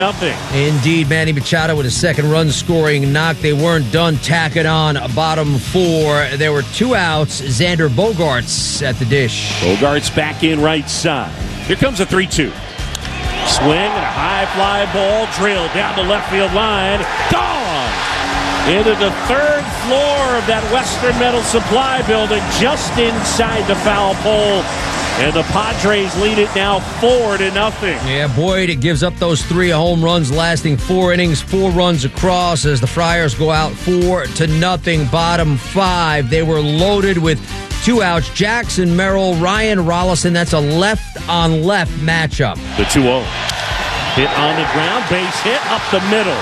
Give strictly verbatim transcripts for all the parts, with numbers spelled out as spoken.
Nothing. Indeed, Manny Machado with a second run-scoring knock. They weren't done tacking on bottom four. There were two outs. Xander Bogaerts at the dish. Bogaerts back in right side. Here comes a three two. Swing and a high fly ball drilled down the left field line. Gone! Into the third floor of that Western Metal Supply building, just inside the foul pole. And the Padres lead it now four to nothing. Yeah, Boyd, it gives up those three home runs lasting four innings, four runs across as the Friars go out four to nothing. Bottom five, they were loaded with two outs. Jackson Merrill, Ryan Rollison. That's a left-on-left matchup. The two oh. Hit on the ground, base hit up the middle.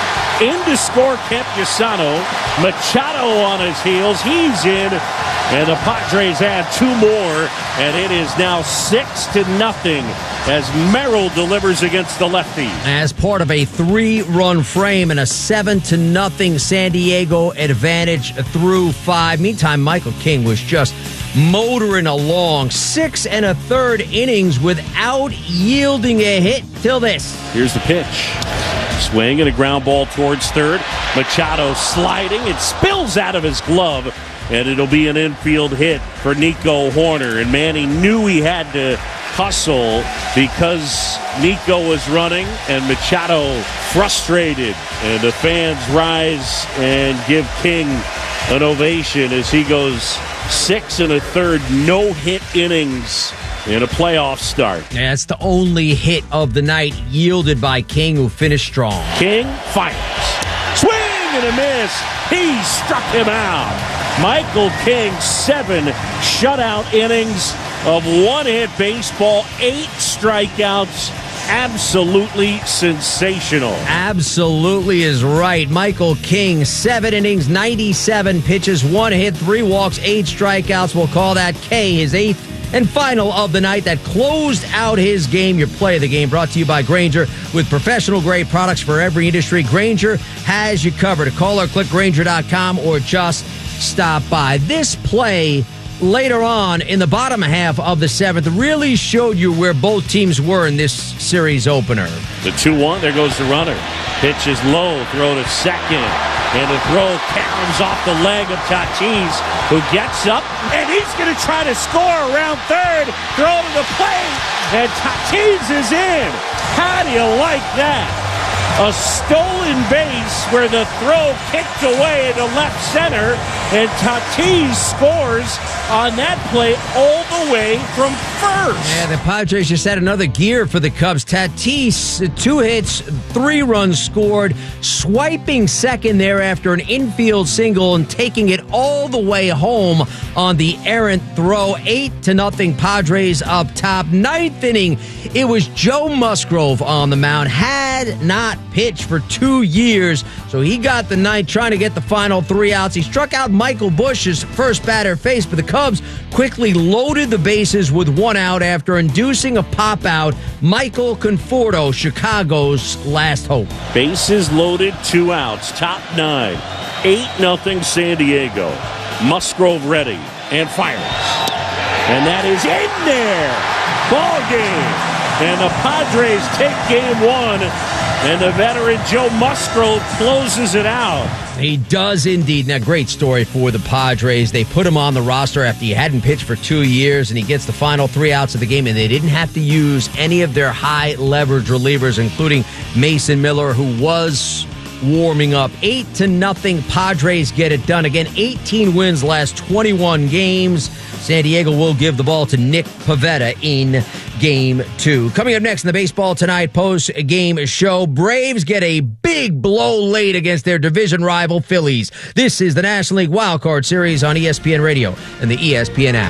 In to score Kemp Yasano. Machado on his heels. He's in. And the Padres add two more, and it is now six to nothing as Merrill delivers against the lefty. As part of a three-run frame and a seven to nothing San Diego advantage through five. Meantime, Michael King was just motoring along six and a third innings without yielding a hit till this. Here's the pitch. Swing and a ground ball towards third. Machado sliding. It spills out of his glove. And it'll be an infield hit for Nico Hoerner. And Manny knew he had to hustle because Nico was running and Machado frustrated. And the fans rise and give King an ovation as he goes six and a third no-hit innings in a playoff start. Yeah, it's the only hit of the night yielded by King, who finished strong. King fires. Swing and a miss. He struck him out. Michael King, seven shutout innings of one-hit baseball, eight strikeouts. Absolutely sensational. Absolutely is right. Michael King, seven innings, ninety-seven pitches, one hit, three walks, eight strikeouts. We'll call that K, his eighth and final of the night that closed out his game. Your play of the game brought to you by Grainger. With professional-grade products for every industry, Grainger has you covered. Call or click Grainger dot com or just stop by. This play later on in the bottom half of the seventh really showed you where both teams were in this series opener. The two one, there goes the runner. Pitch is low, throw to second. And the throw caroms off the leg of Tatis, who gets up, and he's going to try to score around third. Throw to the plate, and Tatis is in. How do you like that? A stolen base where the throw kicked away to left center, and Tatis scores on that play all the way from first. Yeah, the Padres just had another gear for the Cubs. Tatis, two hits, three runs scored, swiping second there after an infield single and taking it all the way home on the errant throw. Eight to nothing Padres up top. Ninth inning, it was Joe Musgrove on the mound. Had not pitched for two years, so he got the ninth, trying to get the final three outs. He struck out Michael Busch, his first batter faced, but the Cubs quickly loaded the bases with one out after inducing a pop-out. Michael Conforto, Chicago's last hope. Bases loaded, two outs, top nine. eight nothing San Diego. Musgrove ready and fires. And that is in there. Ball game. And the Padres take game one, and the veteran Joe Musgrove closes it out. He does indeed. Now, great story for the Padres. They put him on the roster after he hadn't pitched for two years, and he gets the final three outs of the game, and they didn't have to use any of their high-leverage relievers, including Mason Miller, who was warming up. Eight to nothing. Padres get it done. Again, eighteen wins last twenty-one games. San Diego will give the ball to Nick Pivetta in game two. Coming up next in the Baseball Tonight post-game show, Braves get a big blow late against their division rival Phillies. This is the National League Wildcard Series on E S P N Radio and the E S P N app.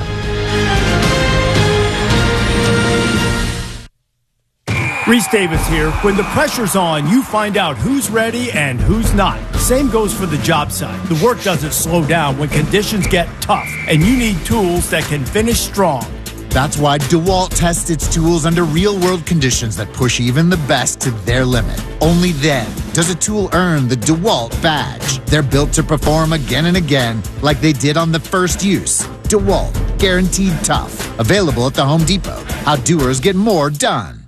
Reese Davis here. When the pressure's on, you find out who's ready and who's not. Same goes for the job site. The work doesn't slow down when conditions get tough, and you need tools that can finish strong. That's why DeWalt tests its tools under real-world conditions that push even the best to their limit. Only then does a tool earn the DeWalt badge. They're built to perform again and again like they did on the first use. DeWalt, guaranteed tough. Available at the Home Depot. How doers get more done.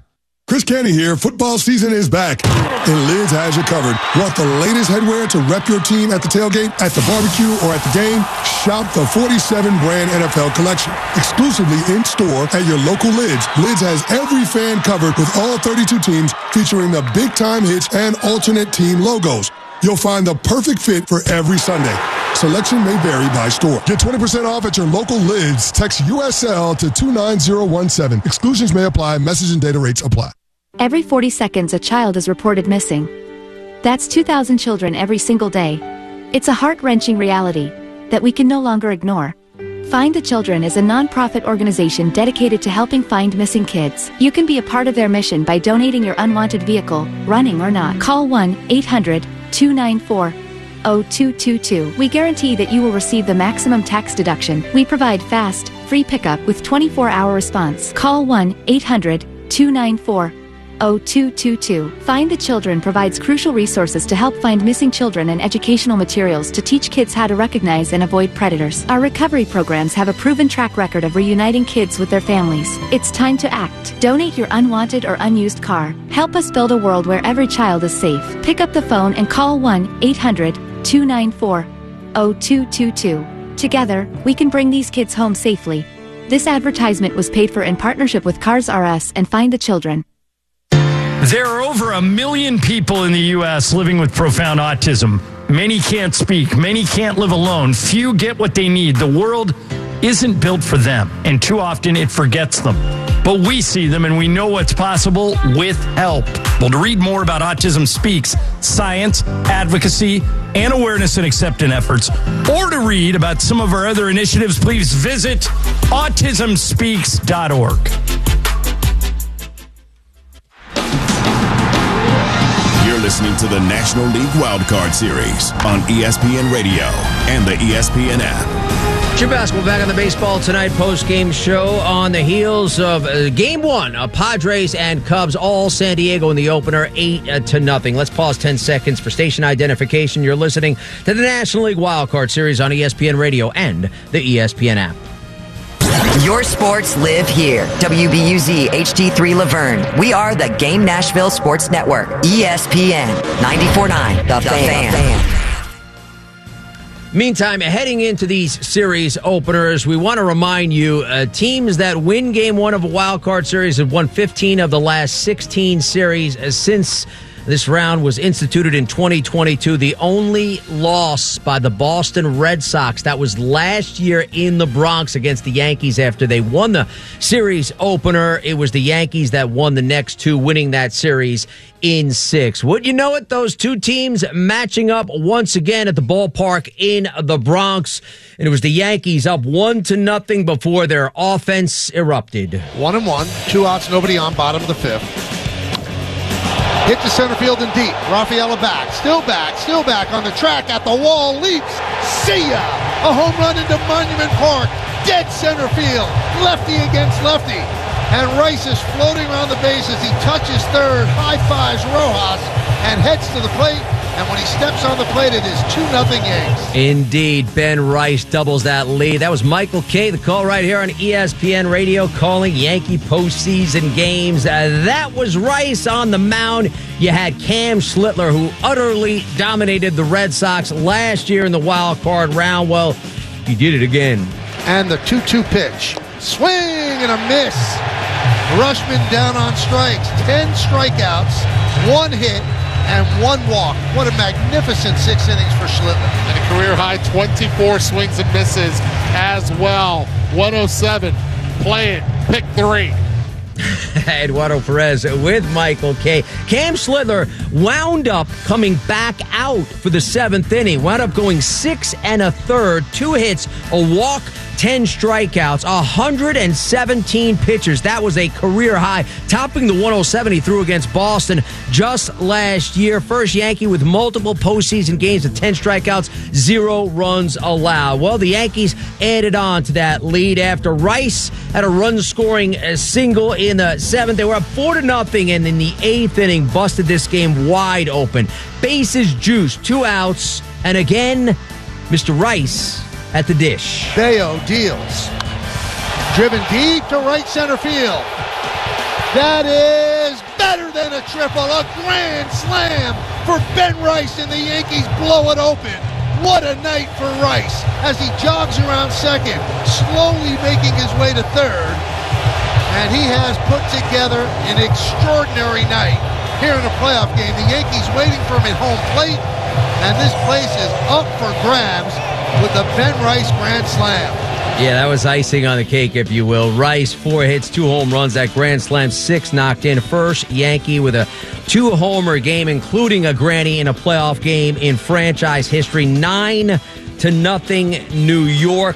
Chris Canty here. Football season is back, and Lids has you covered. Want the latest headwear to rep your team at the tailgate, at the barbecue, or at the game? Shop the forty-seven brand N F L collection. Exclusively in-store at your local Lids. Lids has every fan covered with all thirty-two teams, featuring the big-time hits and alternate team logos. You'll find the perfect fit for every Sunday. Selection may vary by store. Get twenty percent off at your local Lids. Text U S L to two nine zero one seven. Exclusions may apply. Message and data rates apply. Every forty seconds, a child is reported missing. That's two thousand children every single day. It's a heart-wrenching reality that we can no longer ignore. Find the Children is a non-profit organization dedicated to helping find missing kids. You can be a part of their mission by donating your unwanted vehicle, running or not. Call one eight hundred two nine four zero two two two. We guarantee that you will receive the maximum tax deduction. We provide fast, free pickup with twenty-four hour response. Call one eight hundred two nine four zero two two two. Find the Children provides crucial resources to help find missing children and educational materials to teach kids how to recognize and avoid predators. Our recovery programs have a proven track record of reuniting kids with their families. It's time to act. Donate your unwanted or unused car. Help us build a world where every child is safe. Pick up the phone and call one eight hundred two nine four zero two two two. Together, we can bring these kids home safely. This advertisement was paid for in partnership with Cars R Us and Find the Children. There are over a million people in the U S living with profound autism. Many can't speak. Many can't live alone. Few get what they need. The world isn't built for them, and too often it forgets them. But we see them, and we know what's possible with help. Well, to read more about Autism Speaks, science, advocacy, and awareness and acceptance efforts, or to read about some of our other initiatives, please visit autism speaks dot org. You're listening to the National League Wildcard Series on E S P N Radio and the E S P N app. Your basketball back on the Baseball Tonight post-game show on the heels of uh, Game One of Padres and Cubs, all San Diego in the opener, eight uh, to nothing. Let's pause ten seconds for station identification. You're listening to the National League Wildcard Series on E S P N Radio and the E S P N app. Your sports live here. W B U Z H D three Laverne. We are the Game Nashville Sports Network. E S P N ninety-four point nine. The, the Fan. fan. Meantime, heading into these series openers, we want to remind you, uh, teams that win Game One of a wild card series have won fifteen of the last sixteen series uh, since this round was instituted in twenty twenty-two. The only loss by the Boston Red Sox, that was last year in the Bronx against the Yankees after they won the series opener. It was the Yankees that won the next two, winning that series in six. Would you know it? Those two teams matching up once again at the ballpark in the Bronx. And it was the Yankees up one to nothing before their offense erupted. One and one, two outs, nobody on, bottom of the fifth. Hit to center field and deep. Rafaela back, still back, still back on the track, at the wall, leaps. See ya! A home run into Monument Park. Dead center field. Lefty against lefty. And Rice is floating around the bases. He touches third, high-fives Rojas, and heads to the plate. And when he steps on the plate, it is two nothing Yanks. Indeed, Ben Rice doubles that lead. That was Michael Kay, the call right here on E S P N Radio, calling Yankee postseason games. Uh, that was Rice on the mound. You had Cam Schlittler, who utterly dominated the Red Sox last year in the wild card round. Well, he did it again. And the two two pitch. Swing and a miss. Rushman down on strikes. Ten strikeouts, one hit, and one walk. What a magnificent six innings for Schlittler. And a career-high twenty-four swings and misses as well. one oh seven. Play it. Pick three. Eduardo Perez with Michael Kay. Cam Schlittler wound up coming back out for the seventh inning. Wound up going six and a third, two hits, a walk, ten strikeouts, one hundred seventeen pitchers. That was a career high, topping the one oh seven he threw against Boston just last year. First Yankee with multiple postseason games of ten strikeouts, zero runs allowed. Well, the Yankees added on to that lead after Rice had a run-scoring single in the seventh. They were up four to nothing, and in the eighth inning, busted this game wide open. Bases juiced, two outs, and again, Mister Rice at the dish. Bayo deals. Driven deep to right center field. That is back. then a triple, a grand slam for Ben Rice, and the Yankees blow it open. What a night for Rice as he jogs around second, slowly making his way to third. And he has put together an extraordinary night here in a playoff game. The Yankees waiting for him at home plate, and this place is up for grabs with the Ben Rice grand slam. Yeah, that was icing on the cake, if you will. Rice, four hits, two home runs. That grand slam, six knocked in. First Yankee with a two-homer game, including a granny in a playoff game in franchise history. Nine to nothing, New York.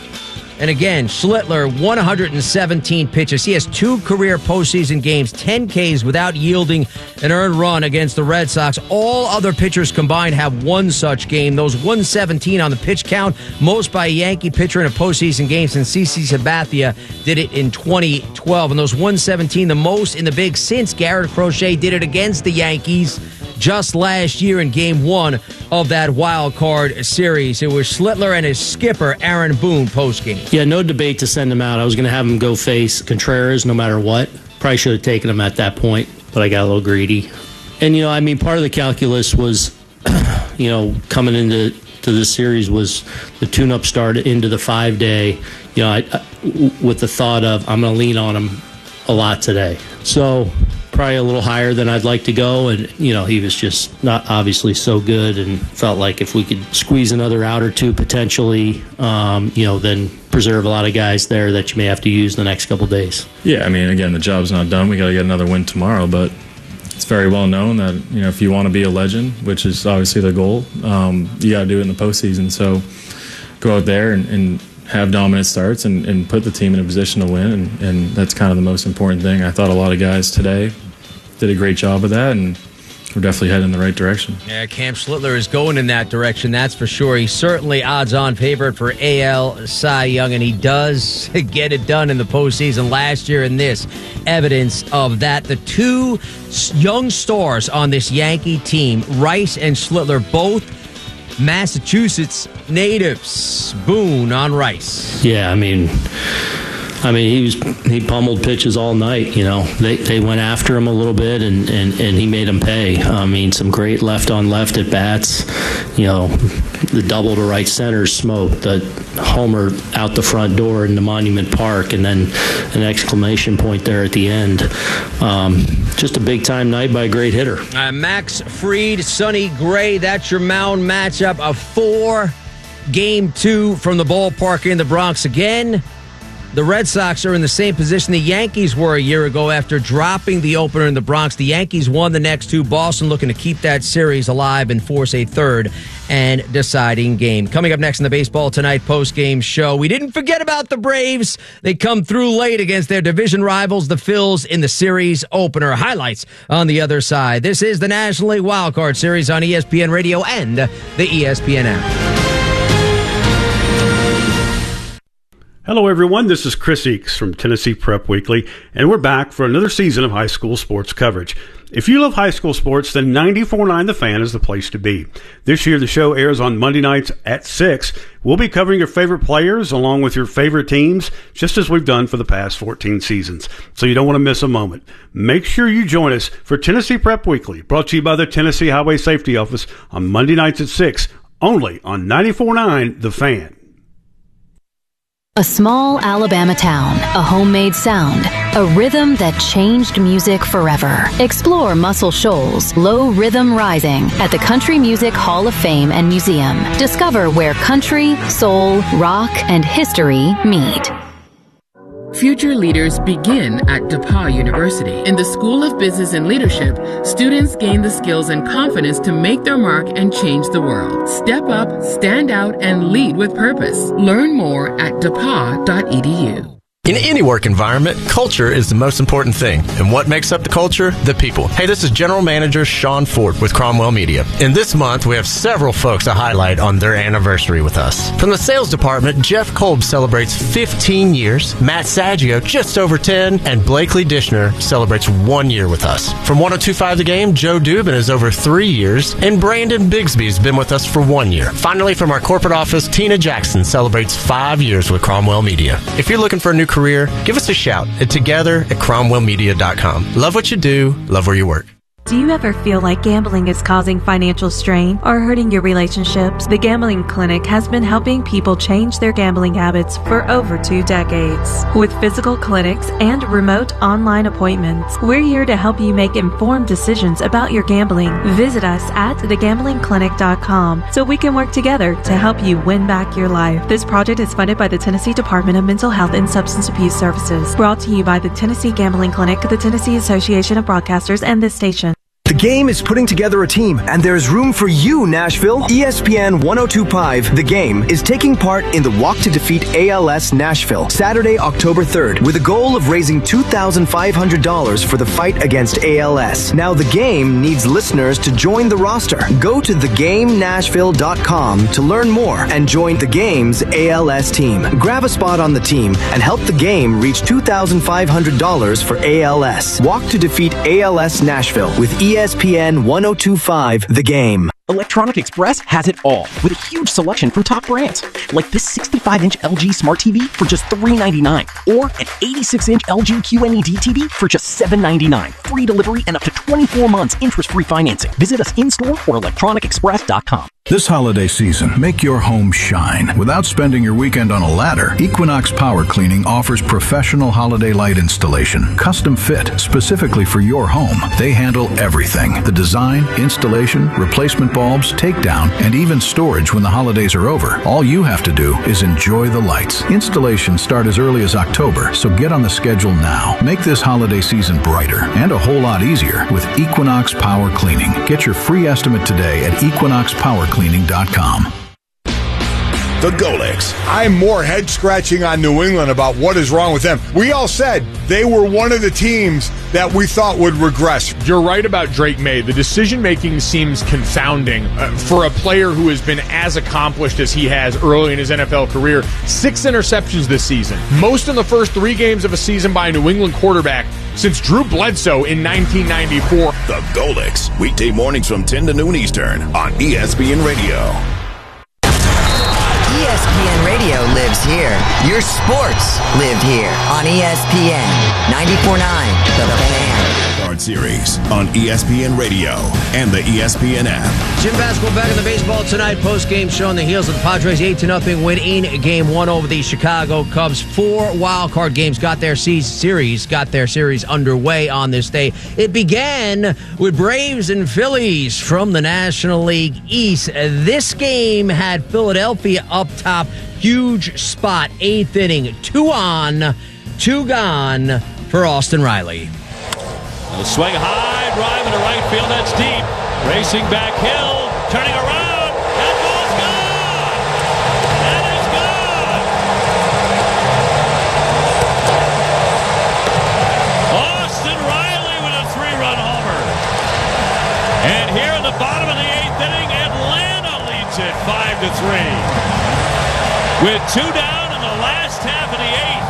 And again, Schlittler, one hundred seventeen pitches. He has two career postseason games, ten Ks without yielding an earned run against the Red Sox. All other pitchers combined have one such game. Those one seventeen on the pitch count, most by a Yankee pitcher in a postseason game since C C Sabathia did it in twenty twelve. And those one seventeen, the most in the big since Garrett Crochet did it against the Yankees just last year in game one of that wild card series. It was Schlittler and his skipper, Aaron Boone, postgame. Yeah, no debate to send him out. I was going to have him go face Contreras no matter what. Probably should have taken him at that point, but I got a little greedy. And, you know, I mean, part of the calculus was, you know, coming into to this series was the tune-up start into the five-day, you know, I, I, with the thought of I'm going to lean on him a lot today. So probably a little higher than I'd like to go, and you know he was just not obviously so good, and felt like if we could squeeze another out or two potentially, um, you know, then preserve a lot of guys there that you may have to use the next couple days. Yeah, I mean, again, the job's not done. We got to get another win tomorrow, but it's very well known that you know if you want to be a legend, which is obviously the goal, um, you got to do it in the postseason. So go out there and, and have dominant starts and, and put the team in a position to win, and, and that's kind of the most important thing. I thought a lot of guys today did a great job of that, and we're definitely heading in the right direction. Yeah, Cam Schlittler is going in that direction, that's for sure. He's certainly odds-on favorite for A L Cy Young, and he does get it done in the postseason last year, and this evidence of that. The two young stars on this Yankee team, Rice and Schlittler, both Massachusetts natives. Boone on Rice. Yeah, I mean, I mean, he was he pummeled pitches all night. You know, they they went after him a little bit, and, and, and he made them pay. I mean, some great left on left at bats. You know, the double to right center smoked, the homer out the front door in the Monument Park, and then an exclamation point there at the end. Um, just a big time night by a great hitter. Uh, Max Fried, Sonny Gray. That's your mound matchup of four. Game two from the ballpark in the Bronx again. The Red Sox are in the same position the Yankees were a year ago after dropping the opener in the Bronx. The Yankees won the next two. Boston looking to keep that series alive and force a third and deciding game. Coming up next in the Baseball Tonight post-game show, we didn't forget about the Braves. They come through late against their division rivals, the Phils, in the series opener. Highlights on the other side. This is the National League Wildcard Series on E S P N Radio and the E S P N app. Hello, everyone. This is Chris Eakes from Tennessee Prep Weekly, and we're back for another season of high school sports coverage. If you love high school sports, then ninety-four point nine The Fan is the place to be. This year, the show airs on Monday nights at six. We'll be covering your favorite players along with your favorite teams, just as we've done for the past fourteen seasons. So you don't want to miss a moment. Make sure you join us for Tennessee Prep Weekly, brought to you by the Tennessee Highway Safety Office on Monday nights at six, only on ninety-four point nine The Fan. A small Alabama town, a homemade sound, a rhythm that changed music forever. Explore Muscle Shoals Low Rhythm Rising at the Country Music Hall of Fame and Museum. Discover where country, soul, rock, and history meet. Future leaders begin at DePauw University. In the School of Business and Leadership, students gain the skills and confidence to make their mark and change the world. Step up, stand out, and lead with purpose. Learn more at d e p a w dot e d u. In any work environment, culture is the most important thing. And what makes up the culture? The people. Hey, this is General Manager Sean Ford with Cromwell Media. And this month, we have several folks to highlight on their anniversary with us. From the sales department, Jeff Kolb celebrates fifteen years, Matt Saggio just over ten, and Blakely Dishner celebrates one year with us. From one oh two point five The Game, Joe Dubin is over three years, and Brandon Bigsby has been with us for one year. Finally, from our corporate office, Tina Jackson celebrates five years with Cromwell Media. If you're looking for a new career, give us a shout at together at cromwell media dot com. Love what you do, love where you work. Do you ever feel like gambling is causing financial strain or hurting your relationships? The Gambling Clinic has been helping people change their gambling habits for over two decades. With physical clinics and remote online appointments, we're here to help you make informed decisions about your gambling. Visit us at the gambling clinic dot com so we can work together to help you win back your life. This project is funded by the Tennessee Department of Mental Health and Substance Abuse Services. Brought to you by the Tennessee Gambling Clinic, the Tennessee Association of Broadcasters, and this station. The Game is putting together a team, and there's room for you, Nashville. E S P N one oh two point five, The Game, is taking part in the Walk to Defeat A L S Nashville, Saturday, October third, with a goal of raising two thousand five hundred dollars for the fight against A L S. Now, The Game needs listeners to join the roster. Go to the game nashville dot com to learn more and join The Game's A L S team. Grab a spot on the team and help The Game reach two thousand five hundred dollars for A L S. Walk to Defeat A L S Nashville with E S P N one oh two point five, The Game. Electronic Express has it all, with a huge selection from top brands, like this sixty-five inch L G Smart T V for just three ninety-nine, or an eighty-six inch L G Q N E D T V for just seven ninety-nine. Free delivery and up to twenty-four months interest-free financing. Visit us in-store or electronic express dot com. This holiday season, make your home shine without spending your weekend on a ladder. Equinox Power Cleaning offers professional holiday light installation, custom fit specifically for your home. They handle everything: the design, installation, replacement bulbs, takedown, and even storage when the holidays are over. All you have to do is enjoy the lights. Installations start as early as October, so get on the schedule now. Make this holiday season brighter and a whole lot easier with Equinox Power Cleaning. Get your free estimate today at equinox power cleaning dot com. The Golics. I'm more head scratching on New England about what is wrong with them. We all said they were one of the teams that we thought would regress. You're right about Drake May. The decision-making seems confounding uh, for a player who has been as accomplished as he has early in his N F L career. Six interceptions this season. Most in the first three games of a season by a New England quarterback since Drew Bledsoe in nineteen ninety-four. The Golics. Weekday mornings from ten to noon Eastern on E S P N Radio. E S P N Radio lives here. Your sports live here on E S P N ninety-four point nine, The Fan. Card Series on E S P N Radio and the E S P N app. Jim Basketball back in the baseball tonight. Post-game show on the heels of the Padres' eight to nothing win in Game one over the Chicago Cubs. Four wild card games got their series, got their series underway on this day. It began with Braves and Phillies from the National League East. This game had Philadelphia up top. Huge spot, eighth inning. Two on, two gone for Austin Riley. A swing high, drive into right field. That's deep. Racing back Hill, turning around. That ball's gone. That is gone. Austin Riley with a three-run homer. And here in the bottom of the eighth inning, Atlanta leads it five to three. With two down in the last half of the eighth.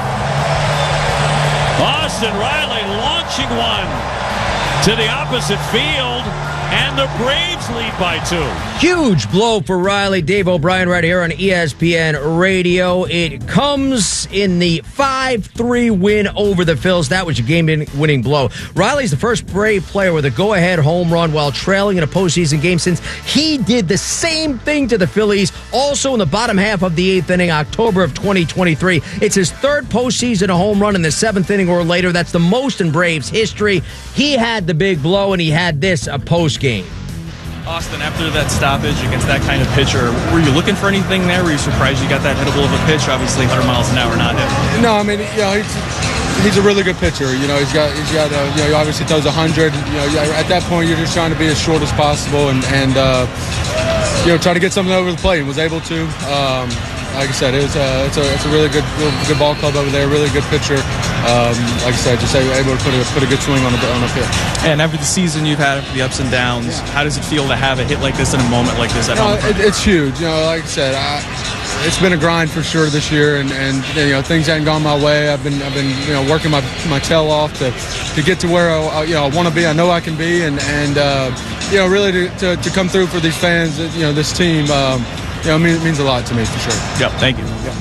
Austin Riley launching one to the opposite field, and the Braves lead by two. Huge blow for Riley. Dave O'Brien right here on E S P N Radio. It comes in the five three win over the Phils. That was a game-winning blow. Riley's the first Brave player with a go-ahead home run while trailing in a postseason game since he did the same thing to the Phillies, also in the bottom half of the eighth inning, October of twenty twenty-three. It's his third postseason home run in the seventh inning or later. That's the most in Braves history. He had the big blow, and he had this a post-game. Austin, after that stoppage against that kind of pitcher, were you looking for anything there? Were you surprised you got that hittable of a pitch? Obviously, one hundred miles an hour not hit. No, I mean, you know, he's, he's a really good pitcher. You know, he's got, he's got, uh, you know, he obviously throws one hundred. You know, at that point, you're just trying to be as short as possible and, and uh, you know, try to get something over the plate. And was able to. Um, Like I said, it was a, it's, a, it's a really good good ball club over there, really good pitcher. Um, like I said, just able to put a, put a good swing on a, on a pitch. And after the season you've had, the ups and downs, how does it feel to have a hit like this in a moment like this at no, home? It, it's huge. You know, like I said, I, it's been a grind for sure this year, and, and you know things haven't gone my way. I've been I've been you know working my, my tail off to, to get to where I, you know I want to be. I know I can be, and and uh, you know really to, to, to come through for these fans, you know this team. Um, You know, it means, it means a lot to me for sure. Yep, thank you. Yep.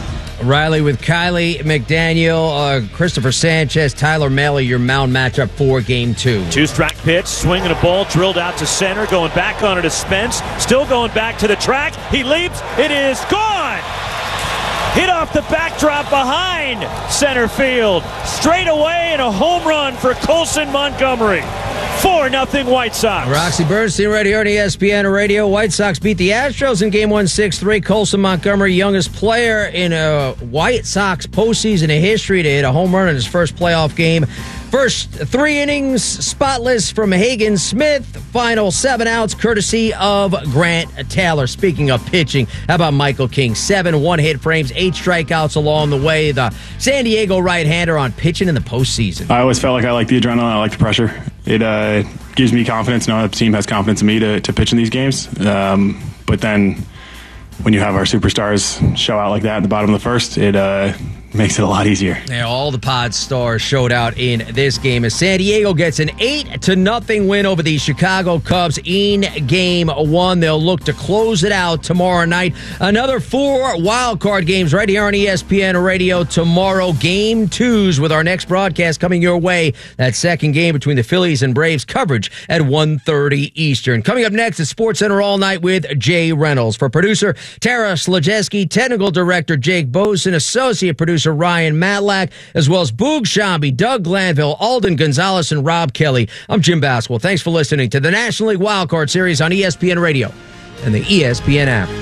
Riley with Kylie McDaniel, uh, Christopher Sanchez, Tyler Mahle, your mound matchup for game two. Two-strike pitch, swinging a ball, drilled out to center, going back on it to Spence, still going back to the track. He leaps, it is gone! Hit off the backdrop behind center field. Straight away and a home run for Colson Montgomery. four nothing White Sox. Roxy Bernstein right here on E S P N Radio. White Sox beat the Astros in game one, six three. Colson Montgomery, youngest player in a White Sox postseason history to hit a home run in his first playoff game. First three innings, spotless from Hagen Smith. Final seven outs, courtesy of Grant Taylor. Speaking of pitching, how about Michael King? Seven one-hit frames, eight strikeouts along the way. The San Diego right-hander on pitching in the postseason. I always felt like I like the adrenaline. I like the pressure. It uh, gives me confidence. Knowing the team has confidence in me to, to pitch in these games. Um, but then when you have our superstars show out like that at the bottom of the first, it uh, makes it a lot easier. Yeah, all the Pod stars showed out in this game as San Diego gets an eight to nothing win over the Chicago Cubs in game one. They'll look to close it out tomorrow night. Another four wild card games right here on E S P N Radio tomorrow. Game twos with our next broadcast coming your way. That second game between the Phillies and Braves, coverage at one thirty Eastern. Coming up next is Sports Center All Night with Jay Reynolds. For producer Tara Slajeski, technical director Jake Boson, associate producer Ryan Matlack, as well as Boog Shambi, Doug Glanville, Alden Gonzalez, and Rob Kelly. I'm Jim Baswell. Thanks for listening to the National League Wildcard Series on E S P N Radio and the E S P N app.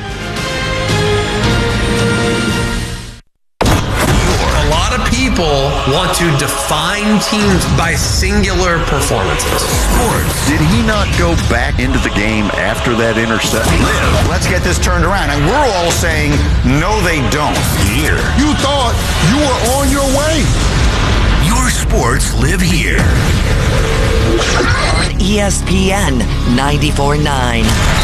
A lot of people want to define teams by singular performances. Sports. Did he not go back into the game after that interception? Live. Let's get this turned around. And we're all saying, no, they don't. Here. You thought you were on your way. Your sports live here. On E S P N ninety-four point nine.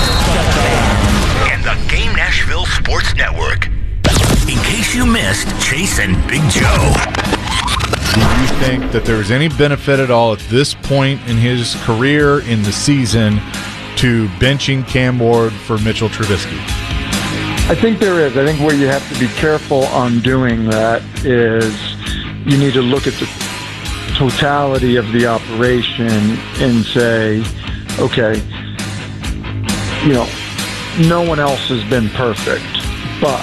And the Game Nashville Sports Network. In case you missed Chase and Big Joe. Do you think that there is any benefit at all at this point in his career in the season to benching Cam Ward for Mitchell Trubisky? I think there is. I think where you have to be careful on doing that is you need to look at the totality of the operation and say, okay, you know, no one else has been perfect, but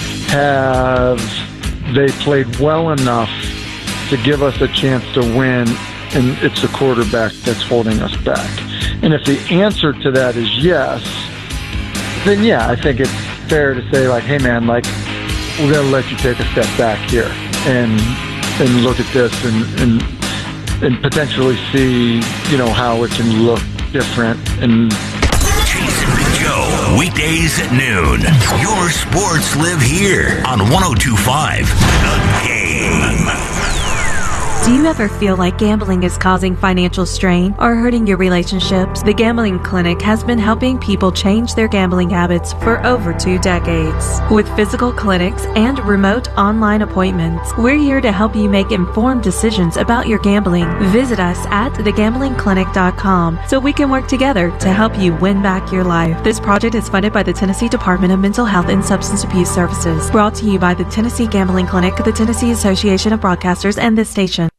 have they played well enough to give us a chance to win, and it's the quarterback that's holding us back? And if the answer to that is yes, then yeah, I think it's fair to say, like, hey man, like, we're going to let you take a step back here and and look at this and, and and potentially see, you know, how it can look different. And Chase and Big Joe, weekdays at noon. Your sports live here on one oh two point five The Game. Do you ever feel like gambling is causing financial strain or hurting your relationships? The Gambling Clinic has been helping people change their gambling habits for over two decades. With physical clinics and remote online appointments, we're here to help you make informed decisions about your gambling. Visit us at the gambling clinic dot com so we can work together to help you win back your life. This project is funded by the Tennessee Department of Mental Health and Substance Abuse Services. Brought to you by the Tennessee Gambling Clinic, the Tennessee Association of Broadcasters, and this station.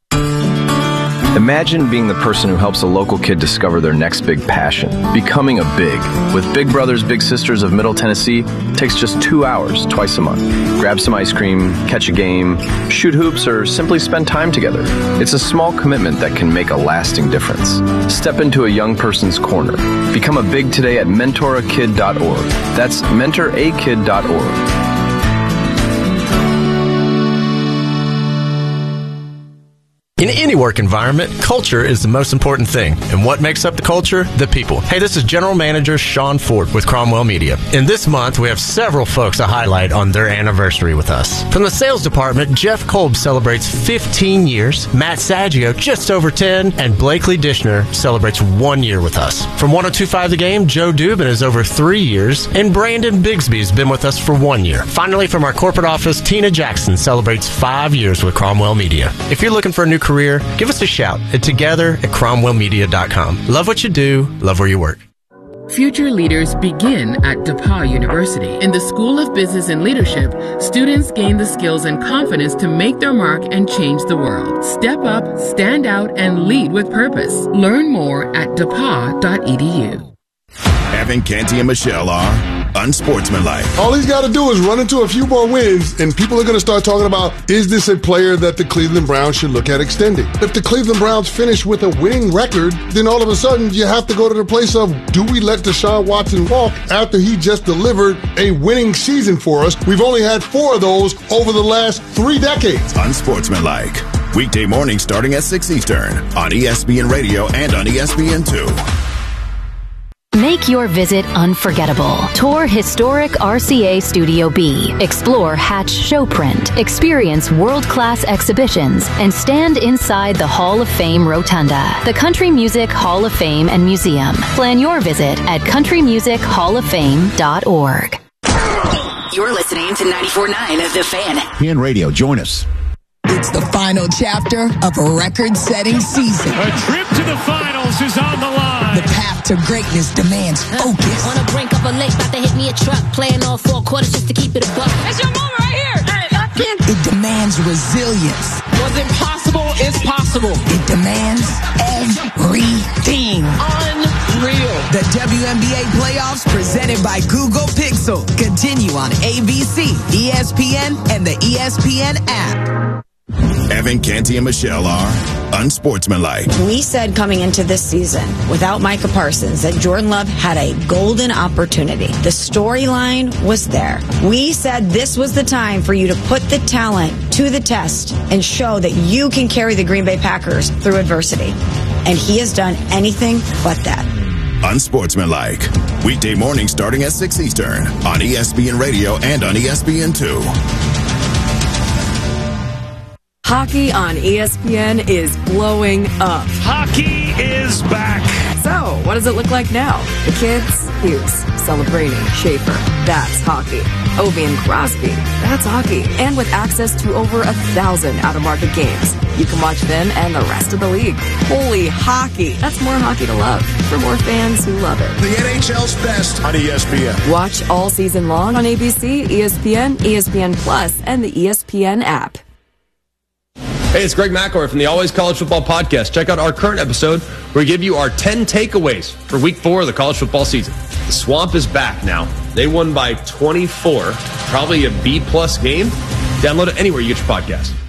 Imagine being the person who helps a local kid discover their next big passion, becoming a big. With Big Brothers Big Sisters of Middle Tennessee, it takes just two hours twice a month. Grab some ice cream, catch a game, shoot hoops, or simply spend time together. It's a small commitment that can make a lasting difference. Step into a young person's corner. Become a big today at mentor a kid dot org. That's mentor a kid dot org. In any work environment, culture is the most important thing. And what makes up the culture? The people. Hey, this is General Manager Sean Ford with Cromwell Media. And this month, we have several folks to highlight on their anniversary with us. From the sales department, Jeff Kolb celebrates fifteen years, Matt Saggio just over ten, and Blakely Dishner celebrates one year with us. From one oh two point five The Game, Joe Dubin is over three years, and Brandon Bigsby has been with us for one year. Finally, from our corporate office, Tina Jackson celebrates five years with Cromwell Media. If you're looking for a new career, give us a shout at together at cromwell media dot com. Love what you do, love where you work. Future leaders begin at DePauw University. In the School of Business and Leadership, students gain the skills and confidence to make their mark and change the world. Step up, stand out, and lead with purpose. Learn more at d e p a w dot e d u. Evan Canty and Michelle are unsportsmanlike. All he's got to do is run into a few more wins, and people are going to start talking about, is this a player that the Cleveland Browns should look at extending? If the Cleveland Browns finish with a winning record, then all of a sudden you have to go to the place of, do we let Deshaun Watson walk after he just delivered a winning season for us? We've only had four of those over the last three decades. Unsportsmanlike. Weekday morning starting at six Eastern on E S P N Radio and on E S P N two. Make your visit unforgettable. Tour historic R C A Studio B. Explore Hatch Showprint. Experience world-class exhibitions and stand inside the Hall of Fame Rotunda, the Country Music Hall of Fame and Museum. Plan your visit at country music hall of fame dot org. You're listening to ninety-four point nine of The Fan. E S P N Radio, join us. It's the final chapter of a record-setting season. A trip to the finals is on the line. The path to greatness demands focus. On the brink of a lake, about to hit me a truck. Playing all four quarters just to keep it a buck. That's your moment right here. Hey, I can't. It demands resilience. What's impossible is possible. It demands everything. Unreal. The W N B A playoffs presented by Google Pixel continue on A B C, E S P N, and the E S P N app. Evan Canty and Michelle are unsportsmanlike. We said coming into this season, without Micah Parsons, that Jordan Love had a golden opportunity. The storyline was there. We said this was the time for you to put the talent to the test and show that you can carry the Green Bay Packers through adversity. And he has done anything but that. Unsportsmanlike. Weekday morning starting at six Eastern on E S P N Radio and on E S P N two. Hockey on E S P N is blowing up. Hockey is back. So, what does it look like now? The kids, Hughes, Celebrini, Schaefer, that's hockey. Ovi and Crosby, that's hockey. And with access to over a thousand out-of-market games, you can watch them and the rest of the league. Holy hockey. That's more hockey to love for more fans who love it. The N H L's best on E S P N. Watch all season long on A B C, E S P N, E S P N Plus, and the E S P N app. Hey, it's Greg McElroy from the Always College Football Podcast. Check out our current episode where we give you our ten takeaways for week four of the college football season. The Swamp is back now. They won by twenty-four. Probably a B-plus game. Download it anywhere you get your podcast.